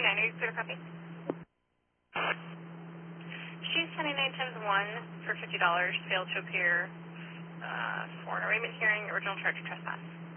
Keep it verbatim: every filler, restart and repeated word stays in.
nine, are you clear to copy? She's seventy-nine times one for fifty dollars, failed to appear uh, for an arraignment hearing, original charge of trespass.